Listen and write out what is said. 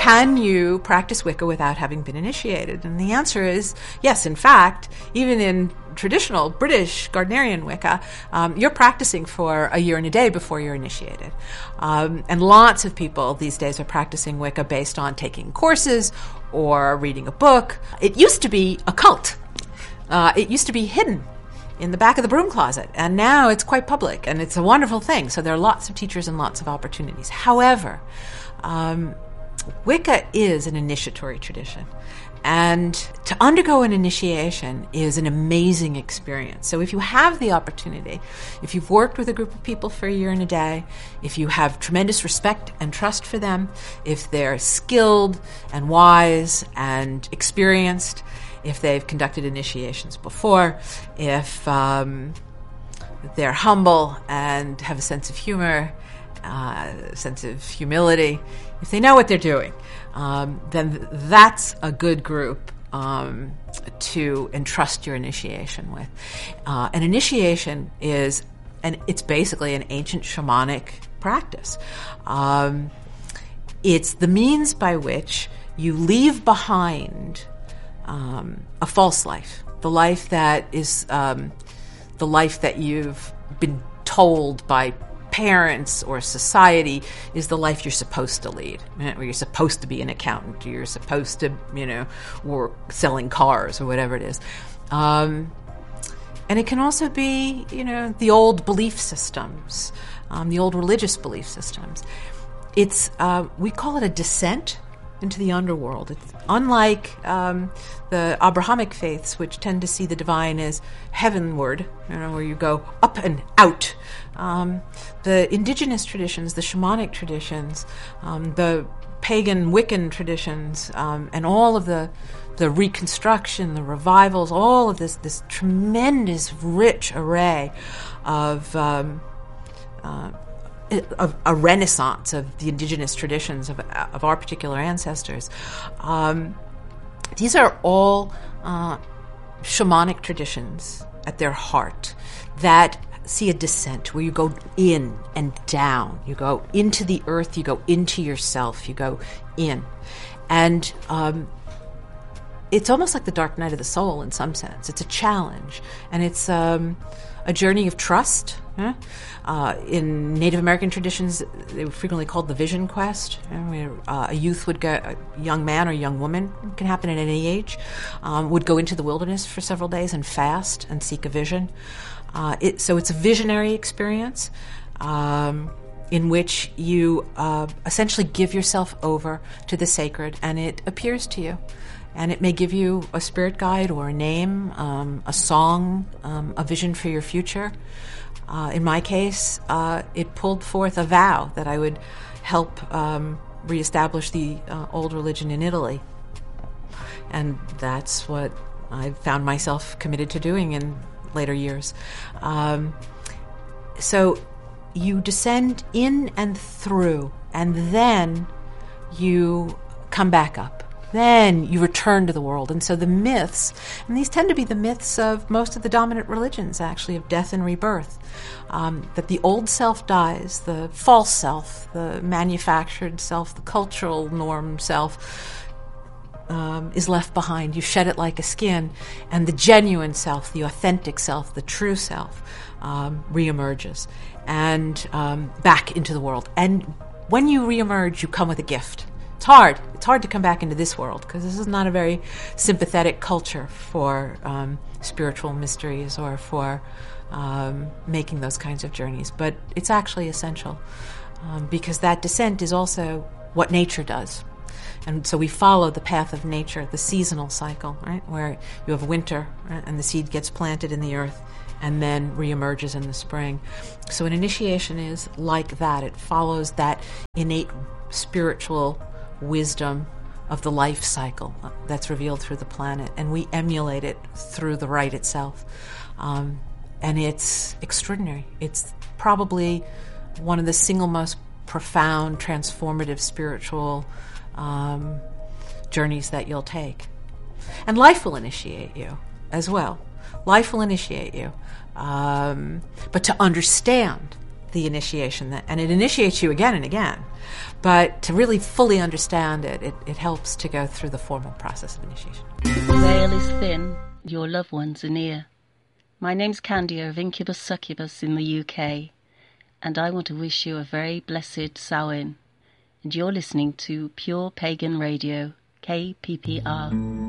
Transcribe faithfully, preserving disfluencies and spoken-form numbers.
can you practice Wicca without having been initiated? And the answer is yes. In fact, even in traditional British Gardnerian Wicca, um, you're practicing for a year and a day before you're initiated. Um, and lots of people these days are practicing Wicca based on taking courses or reading a book. It used to be a cult. Uh, it used to be hidden in the back of the broom closet, and now it's quite public, and it's a wonderful thing. So there are lots of teachers and lots of opportunities. However, um, Wicca is an initiatory tradition, and to undergo an initiation is an amazing experience. So if you have the opportunity, if you've worked with a group of people for a year and a day, if you have tremendous respect and trust for them, if they're skilled and wise and experienced, if they've conducted initiations before, if um, they're humble and have a sense of humor, uh, a sense of humility, if they know what they're doing, um, then that's a good group um, to entrust your initiation with. Uh, an initiation is, and it's basically an ancient shamanic practice. Um, it's the means by which you leave behind Um, a false life, the life that is um, the life that you've been told by parents or society is the life you're supposed to lead, where you're supposed to be an accountant, or you're supposed to, you know, work selling cars or whatever it is. Um, and it can also be, you know, the old belief systems, um, the old religious belief systems. It's uh, we call it a descent into the underworld. It's unlike um, the Abrahamic faiths, which tend to see the divine as heavenward, you know, where you go up and out. Um, the indigenous traditions, the shamanic traditions, um, the pagan Wiccan traditions, um, and all of the the reconstruction, the revivals, all of this this tremendous, rich array of um, uh, Of a renaissance of the indigenous traditions of, of our particular ancestors. Um, these are all uh, shamanic traditions at their heart that see a descent where you go in and down. You go into the earth, you go into yourself, you go in. And um, it's almost like the dark night of the soul in some sense. It's a challenge, and it's um, a journey of trust. Huh? Uh, in Native American traditions, they were frequently called the vision quest. You know, where, uh, a youth would go, a young man or young woman, it can happen at any age, um, would go into the wilderness for several days and fast and seek a vision. Uh, it, so it's a visionary experience um, in which you uh, essentially give yourself over to the sacred, and it appears to you. And it may give you a spirit guide or a name, um, a song, um, a vision for your future. Uh, in my case, uh, it pulled forth a vow that I would help um, reestablish the uh, old religion in Italy. And that's what I found myself committed to doing in later years. Um, so you descend in and through, and then you come back up. Then you return to the world. And so the myths, and these tend to be the myths of most of the dominant religions, actually, of death and rebirth, um, that the old self dies, the false self, the manufactured self, the cultural norm self um, is left behind. You shed it like a skin, and the genuine self, the authentic self, the true self, um, reemerges and um, back into the world. And when you reemerge, you come with a gift. It's hard. It's hard to come back into this world because this is not a very sympathetic culture for um, spiritual mysteries or for um, making those kinds of journeys. But it's actually essential um, because that descent is also what nature does. And so we follow the path of nature, the seasonal cycle, right, where you have winter, right, and the seed gets planted in the earth and then reemerges in the spring. So an initiation is like that. It follows that innate spiritual wisdom of the life cycle that's revealed through the planet, and we emulate it through the rite itself. Um, and it's extraordinary. It's probably one of the single most profound, transformative spiritual um, journeys that you'll take. And life will initiate you as well. Life will initiate you. Um, but to understand the initiation, that, and it initiates you again and again. But to really fully understand it, it, it helps to go through the formal process of initiation. The veil is thin, your loved ones are near. My name's Candia of Incubus Succubus in the U K, and I want to wish you a very blessed Samhain. And you're listening to Pure Pagan Radio, K P P R.